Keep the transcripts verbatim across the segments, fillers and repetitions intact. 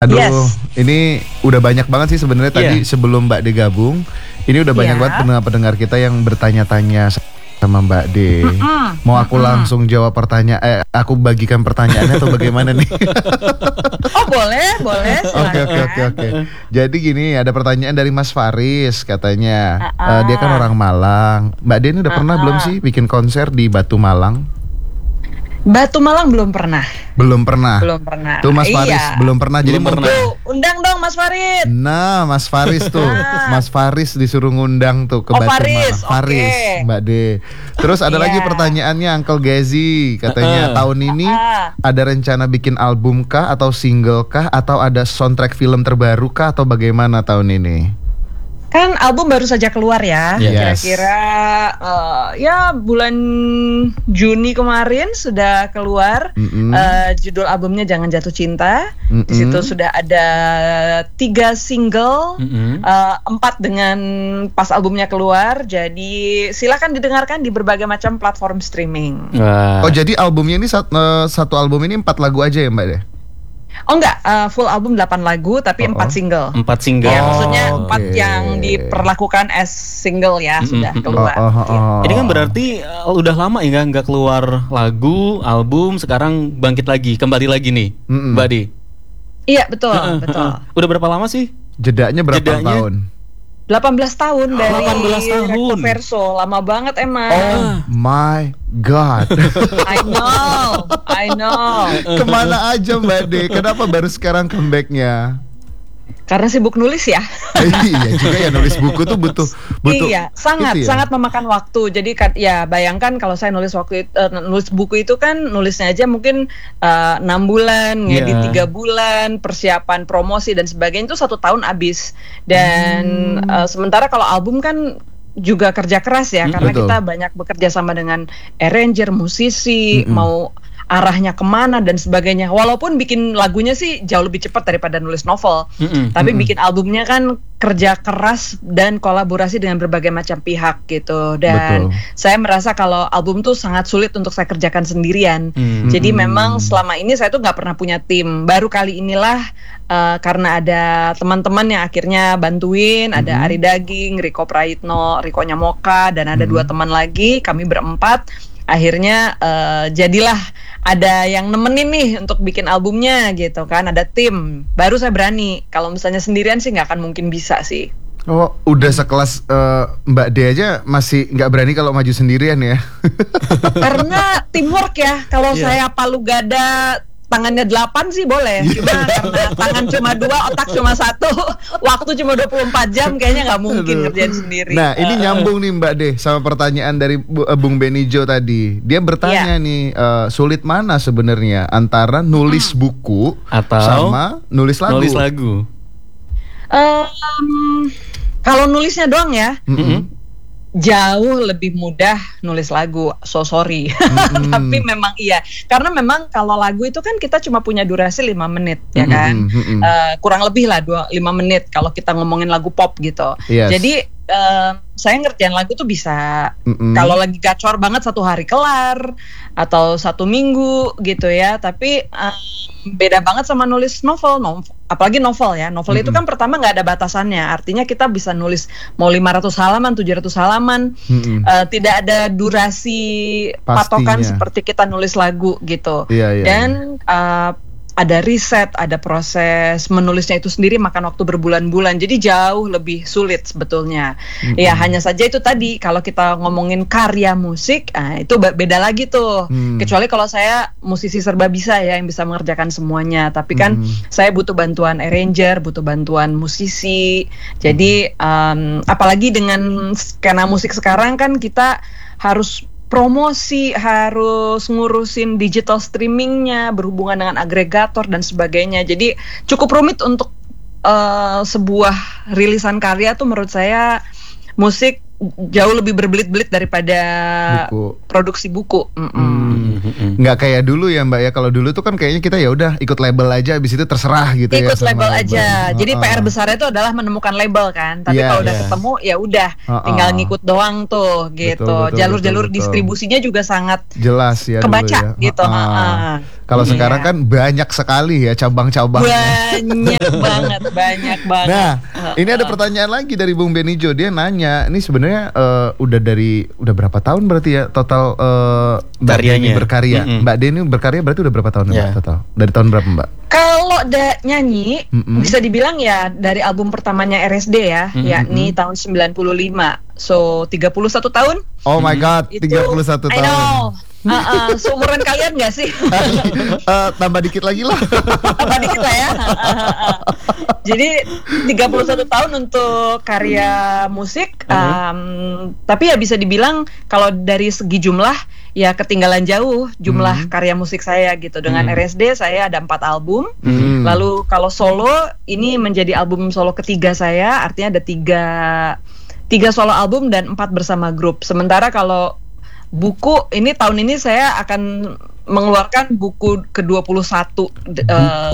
Aduh, Yes. ini udah banyak banget sih sebenarnya tadi Iya. sebelum Mbak D gabung. Ini udah banyak Iya. banget pendengar-pendengar kita yang bertanya-tanya sama Mbak D. Mm-mm. Mau aku langsung jawab pertanyaan, eh aku bagikan pertanyaannya atau bagaimana nih? Oh boleh, boleh. Oke oke oke oke. Jadi gini, ada pertanyaan dari Mas Faris katanya. Uh-uh. Eh, dia kan orang Malang. Mbak D ini udah pernah Uh-uh. belum sih bikin konser di Batu Malang? Batu Malang belum pernah. Belum pernah. Belum pernah. Tuh Mas Iya. Faris belum pernah. Jadi Belum mungkin- pernah. Tuh, undang dong Mas Farid. Nah, Mas Faris tuh, Nah. Mas Faris disuruh ngundang tuh ke Oh, Batu Faris, Malang. Faris, oke. Mbak D. Terus ada Iya. lagi pertanyaannya Uncle Gezi, katanya Uh-uh. tahun ini Ah. ada rencana bikin album kah atau single kah atau ada soundtrack film terbaru kah atau bagaimana tahun ini? Kan album baru saja keluar ya. Yes. Kira-kira eh, ya bulan Juni kemarin sudah keluar. Mm-mm. Eh, judul albumnya Jangan Jatuh Cinta. Mm-mm. Di situ sudah ada tiga single, Mm-mm. eh, empat dengan pas albumnya keluar. Jadi silakan didengarkan di berbagai macam platform streaming. Wah. Oh jadi albumnya ini sat- eh, satu album ini empat lagu aja ya Mbak D? Oh enggak, eh, full album delapan lagu tapi Oh, empat oh. single. Empat single. Ya, Oh, maksudnya empat oke. yang diperlakukan as single ya Mm-mm, sudah mm-mm. keluar. Oh, oh, oh, oh. Ini kan berarti uh, udah lama ya nggak keluar lagu, album, sekarang bangkit lagi, kembali lagi nih, Mm-mm. Mbak Di. Iya betul, Heeh, betul. heeh. Udah berapa lama sih? jedanya berapa Jedanya? tahun? delapan belas tahun dari delapan belas tahun. Recto Verso, lama banget emang. Oh my God. I know, I know. Kemana aja Mbak D? Kenapa baru sekarang comebacknya? Karena sibuk nulis ya. Iya juga ya, nulis buku tuh butuh butuh Iya, sangat itu ya? sangat memakan waktu. Jadi kan ya bayangkan kalau saya nulis waktu itu, eh, nulis buku itu kan nulisnya aja mungkin eh, enam bulan, ngedit Iya. tiga bulan, persiapan promosi dan sebagainya itu satu tahun habis. Dan Hmm. eh, sementara kalau album kan juga kerja keras ya, Mm, karena betul. kita banyak bekerja sama dengan arranger, musisi, Mm-mm. mau arahnya kemana dan sebagainya. Walaupun bikin lagunya sih jauh lebih cepat daripada nulis novel. Mm-mm. Tapi Mm-mm. bikin albumnya kan kerja keras dan kolaborasi dengan berbagai macam pihak gitu. Dan Betul. saya merasa kalau album tuh sangat sulit untuk saya kerjakan sendirian. Hmm. Jadi Mm-mm. memang selama ini saya tuh nggak pernah punya tim. Baru kali inilah uh, karena ada teman-teman yang akhirnya bantuin. Ada Mm-mm. Ari Daging, Riko Praitno, Riko Nyamoka, dan ada Mm-mm. dua teman lagi. Kami berempat. Akhirnya uh, jadilah ada yang nemenin nih untuk bikin albumnya gitu kan, ada tim. Baru saya berani. Kalau misalnya sendirian sih nggak akan mungkin bisa sih. Oh, udah sekelas eh, Mbak D aja masih nggak berani kalau maju sendirian ya? Karena teamwork ya. Kalau Iya. saya palu gada tangannya delapan sih boleh. Cuma karena tangan cuma dua, otak cuma satu, waktu cuma dua puluh empat jam, kayaknya nggak mungkin Aduh. ngerjain sendiri. Nah, ini nyambung nih Mbak D sama pertanyaan dari Bu- eh, Bung Benijo tadi. Dia bertanya Iya. nih, eh, sulit mana sebenarnya antara nulis buku Atau sama nulis lagu? nulis lagu. Em, kalau nulisnya doang ya, Mm-mm. jauh lebih mudah nulis lagu, so sorry. Mm-mm. Tapi memang iya, karena memang kalau lagu itu kan kita cuma punya durasi lima menit ya Mm-mm, kan. mm-mm. Eh, kurang lebih lah dua lima menit kalau kita ngomongin lagu pop gitu. Yes. Jadi eh, saya ngerjain lagu tuh bisa Mm-mm. kalau lagi gacor banget satu hari kelar atau satu minggu gitu ya. Tapi eh, beda banget sama nulis novel, novel apalagi novel ya. Novel itu Mm-mm. kan pertama nggak ada batasannya. Artinya kita bisa nulis mau lima ratus halaman, tujuh ratus halaman. Mm-mm. Eh, tidak ada durasi patokan Pastinya. seperti kita nulis lagu gitu. Iya, iya, Dan eh, ada riset, ada proses menulisnya itu sendiri makan waktu berbulan-bulan. Jadi jauh lebih sulit sebetulnya. Mm-mm. Ya hanya saja itu tadi kalau kita ngomongin karya musik, ah, itu be- beda lagi tuh. Hmm. Kecuali kalau saya musisi serba bisa ya yang bisa mengerjakan semuanya. Tapi kan Hmm. saya butuh bantuan arranger, butuh bantuan musisi. Jadi um, apalagi dengan skena musik sekarang kan kita harus promosi, harus ngurusin digital streamingnya, berhubungan dengan agregator dan sebagainya. Jadi cukup rumit untuk uh, sebuah rilisan karya tuh menurut saya musik jauh lebih berbelit-belit daripada Buku. produksi buku. Mm-mm. Hmm. Nggak kayak dulu ya Mbak ya. Kalau dulu tuh kan kayaknya kita ya udah ikut label aja, abis itu terserah gitu ya. Ikut sama label aja. Jadi Uh-uh. P R besarnya itu adalah menemukan label kan. Tapi Iya, kalau udah iya. ketemu ya udah, Uh-uh. tinggal ngikut doang tuh gitu. Betul, betul, Jalur-jalur betul, betul. distribusinya juga sangat Jelas ya kebaca dulu ya. gitu. Uh-uh. Uh-uh. Kalau Iya. sekarang kan banyak sekali ya cabang-cabangnya. banyak banget, banyak banget. Nah, Uh-uh. ini ada pertanyaan lagi dari Bung Benijo. Dia nanya, ini sebenarnya eh, udah dari udah berapa tahun berarti ya total eh, Mbak Karyanya. Deni berkarya. Mm-mm. Mbak Deni berkarya berarti udah berapa tahun Ya. Mbak total? Dari tahun berapa Mbak? Kalau da- nyanyi Mm-mm. bisa dibilang ya dari album pertamanya R S D ya, Mm-mm. yakni tahun sembilan puluh lima. So tiga puluh satu tahun. Oh my god, Itu tiga puluh satu I tahun. know. Uh-uh, seumuran kalian gak sih? Eh, tambah dikit lagi lah. Apa dikit lah ya. Jadi tiga puluh satu tahun untuk karya musik. um, Tapi ya bisa dibilang kalau dari segi jumlah ya ketinggalan jauh jumlah Hmm. karya musik saya gitu. Dengan Hmm. R S D saya ada empat album. Hmm. Lalu kalau solo ini menjadi album solo ketiga saya. Artinya ada tiga tiga solo album dan empat bersama grup. Sementara kalau buku ini tahun ini saya akan mengeluarkan buku ke dua puluh satu ke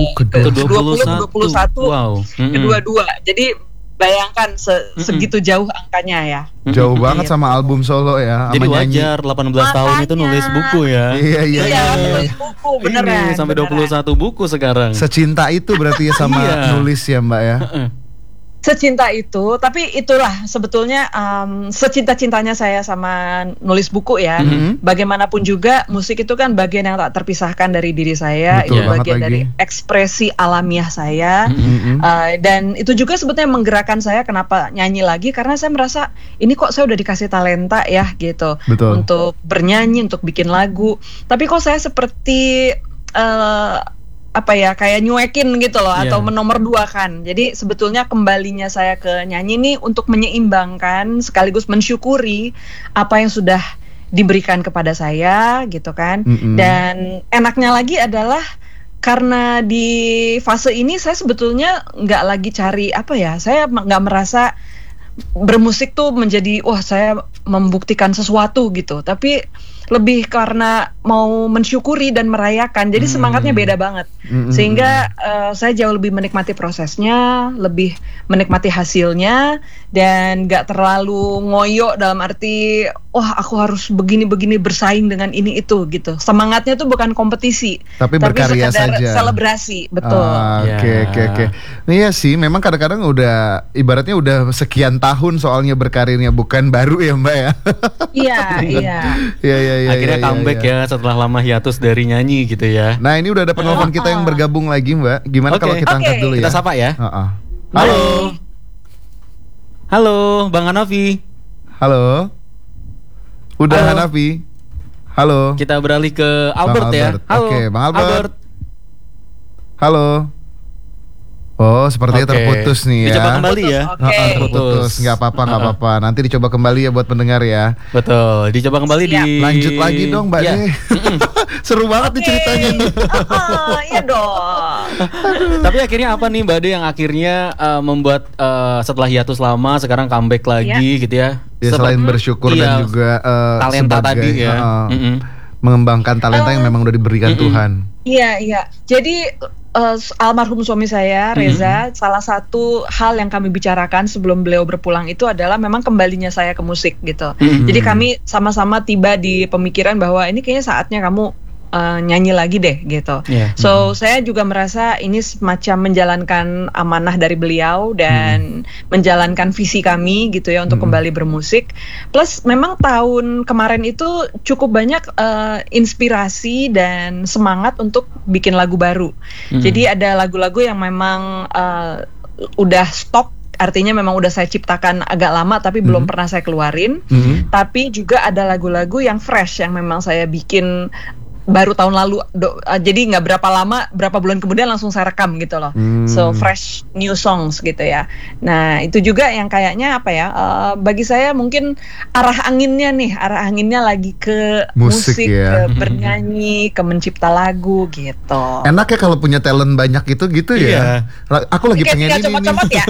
dua puluh satu. dua puluh satu Wow. Mm-mm. kedua-dua. Jadi bayangkan se- Mm-mm. segitu jauh angkanya ya. Jauh Mm-mm. banget sama album solo ya. Jadi sama nyanyi. wajar delapan belas tahun itu Makanya. nulis buku ya. Iya iya. Iya, iya. menulis buku beneran. Ini sampai dua puluh satu buku sekarang. Secinta itu berarti ya sama Iya. nulis ya Mbak ya. Heeh. Secinta itu, tapi itulah sebetulnya um, secinta-cintanya saya sama nulis buku ya. Mhm. Bagaimanapun juga musik itu kan bagian yang tak terpisahkan dari diri saya, Betul itu banget bagian lagi. dari ekspresi alamiah saya. Mhm. Uh, dan itu juga sebetulnya menggerakkan saya kenapa nyanyi lagi, karena saya merasa ini kok saya udah dikasih talenta ya gitu Betul. untuk bernyanyi, untuk bikin lagu, tapi kok saya seperti uh, apa ya kayak nyuekin gitu loh, Iya. atau menomorduakan. Jadi sebetulnya kembalinya saya ke nyanyi ini untuk menyeimbangkan sekaligus mensyukuri apa yang sudah diberikan kepada saya gitu kan. Mm-mm. Dan enaknya lagi adalah karena di fase ini saya sebetulnya nggak lagi cari apa ya, saya nggak merasa bermusik tuh menjadi wah saya membuktikan sesuatu gitu, tapi lebih karena mau mensyukuri dan merayakan. Jadi Hmm. semangatnya beda banget. Mm-mm. Sehingga eh, saya jauh lebih menikmati prosesnya, lebih menikmati hasilnya, dan gak terlalu ngoyo dalam arti wah aku harus begini-begini bersaing dengan ini itu gitu. Semangatnya tuh bukan kompetisi, Tapi berkarya sekadar saja. selebrasi, betul. Ah, Oke Ya. oke oke. Iya sih, memang kadang-kadang udah ibaratnya udah sekian tahun soalnya berkarirnya, bukan baru ya Mbak ya. Iya, iya. Iya iya iya. Akhirnya iya, comeback iya. ya setelah lama hiatus dari nyanyi gitu ya. Nah ini udah ada penelpon kita yang bergabung lagi Mbak. Gimana Oke. kalau kita Oke. angkat dulu ya? Kita sapa ya. Heeh. Halo. Halo, Bang Hanafi. Halo. Udah Halo. Hanafi. Halo. Kita beralih ke Bang Albert ya. Albert. Halo. Oke, Bang Albert. Halo. Oh, sepertinya Oke. terputus nih ya. Dicoba kembali ya. Oke. Heeh, terputus. Nggak apa-apa, nggak Heeh. apa-apa. Nanti dicoba kembali ya buat pendengar ya. Betul, dicoba kembali Siap. di Lanjut lagi dong Mbak Ya. Deh. Seru banget nih Oke. ceritanya. Ah, iya dong. Tapi akhirnya apa nih Mbak De yang akhirnya uh, membuat uh, setelah hiatus lama sekarang comeback lagi gitu ya? Ya Sep- selain bersyukur Iya, dan juga eh, talenta sebagai, tadi ya. heeh, Mm-mm. mengembangkan talenta yang memang udah diberikan Mm-mm. Tuhan. Iya, iya. Jadi eh, almarhum suami saya Reza, salah satu hal yang kami bicarakan sebelum beliau berpulang itu adalah memang kembalinya saya ke musik gitu. Mhm. Jadi kami sama-sama tiba di pemikiran bahwa ini kayaknya saatnya kamu eh, nyanyi lagi deh gitu. Iya. So saya juga merasa ini semacam menjalankan amanah dari beliau dan menjalankan visi kami gitu ya untuk Hmm. kembali bermusik. Plus memang tahun kemarin itu cukup banyak eh, inspirasi dan semangat untuk bikin lagu baru. Hmm. Jadi ada lagu-lagu yang memang eh, udah stok, artinya memang udah saya ciptakan agak lama tapi belum pernah saya keluarin. Mhm. Tapi juga ada lagu-lagu yang fresh yang memang saya bikin baru tahun lalu, do, uh, jadi nggak berapa lama, berapa bulan kemudian langsung saya rekam gitu loh. Hmm. So fresh new songs gitu ya. Nah itu juga yang kayaknya apa ya? Uh, bagi saya mungkin arah anginnya nih, arah anginnya lagi ke Musik, musik, ya. ke bernyanyi, ke mencipta lagu gitu. Enak ya kalau punya talent banyak itu gitu ya. Iya. Aku lagi Kayak pengen tinggal ini comot-comot nih. ya.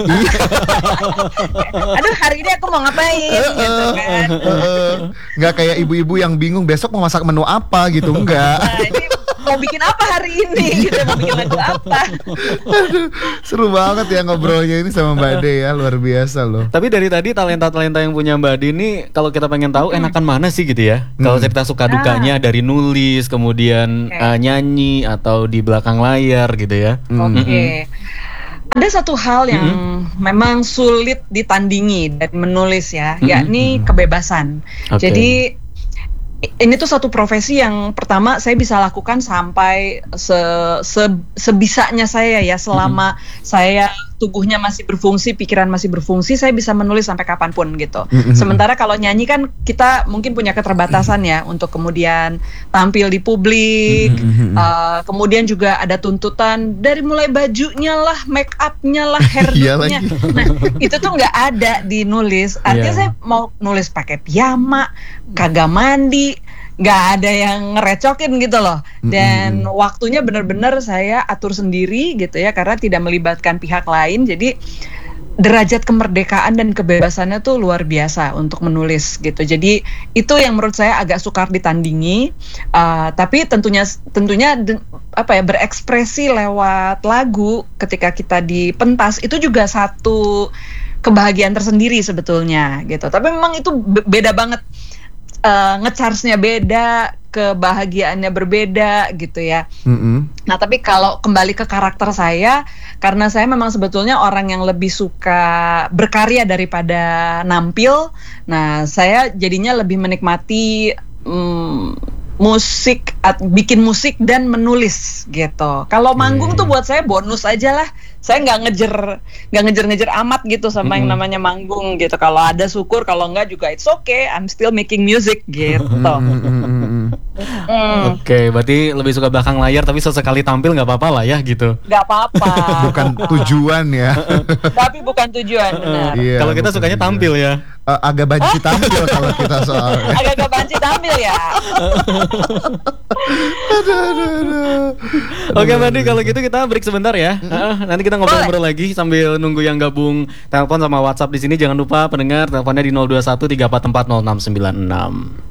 Aduh hari ini aku mau ngapain gitu kan. Heeh. Nggak kayak ibu-ibu yang bingung besok mau masak menu apa gitu, enggak. Nah, ini mau bikin apa hari ini gitu, mau bikin lagu apa. Aduh, seru banget ya ngobrolnya ini sama Mbak De ya, luar biasa loh. Tapi dari tadi talenta-talenta yang punya Mbak Ade ini, kalau kita pengen tahu enakan mana sih gitu ya? Kalau Hmm. cerita suka dukanya dari nulis, kemudian Oke. uh, nyanyi atau di belakang layar gitu ya. Hmm. Oke. Ada satu hal yang memang sulit ditandingi dari menulis ya, Mm-mm. yakni kebebasan. Oke. Jadi i- ini tuh satu profesi yang pertama saya bisa lakukan sampai se, se- sebisanya saya ya, selama saya tubuhnya masih berfungsi, pikiran masih berfungsi, saya bisa menulis sampai kapanpun gitu. Mm-mm. Sementara kalau nyanyi kan kita mungkin punya keterbatasan ya untuk kemudian tampil di publik, Mm-mm. uh, kemudian juga ada tuntutan dari mulai bajunya lah, make upnya lah, Iya hairdo-nya. lagi. Nah itu tuh nggak ada di nulis. Artinya Iya. saya mau nulis pakai piyama, kagak mandi, nggak ada yang ngerecokin gitu loh. Dan Mm-mm. waktunya benar-benar saya atur sendiri gitu ya, karena tidak melibatkan pihak lain. Jadi derajat kemerdekaan dan kebebasannya tuh luar biasa untuk menulis gitu. Jadi itu yang menurut saya agak sukar ditandingi. Uh, tapi tentunya tentunya de- apa ya, berekspresi lewat lagu ketika kita di pentas itu juga satu kebahagiaan tersendiri sebetulnya gitu. Tapi memang itu be- beda banget. Uh, nge-charge-nya beda, kebahagiaannya berbeda gitu ya. Mm-mm. Nah tapi kalau kembali ke karakter saya, karena saya memang sebetulnya orang yang lebih suka berkarya daripada nampil. Nah saya jadinya lebih menikmati mm, musik, at- bikin musik dan menulis gitu. Kalau manggung tuh buat saya bonus aja lah. Saya nggak ngejer, nggak ngejer-ngejer amat gitu sama yang Mm-mm. namanya manggung gitu. Kalau ada syukur, kalau nggak juga it's okay. I'm still making music gitu. Mm-mm. Hmm, Oke, berarti lebih suka belakang layar tapi sesekali tampil nggak apa-apa lah ya gitu. nggak apa-apa. Bukan tujuan ya. Tapi bukan tujuan benar. Iya, Kalau kita bukan sukanya tujuan. tampil ya. Eh, agak banci tampil kalau kita soalnya. Agak-agak banci tampil ya. Aduh, aduh, aduh. Oke Mbak Ade, kalau gitu kita break sebentar ya. Heeh, nanti kita ngobrol-ngobrol lagi sambil nunggu yang gabung telepon sama WhatsApp di sini. Jangan lupa pendengar teleponnya di nol dua satu tiga empat empat nol enam sembilan enam.